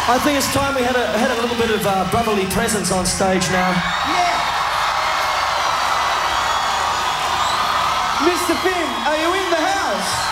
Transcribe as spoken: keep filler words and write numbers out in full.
I think it's time we had a, had a little bit of uh, brotherly presence on stage now. Yeah! Mister Bim, are you in the house?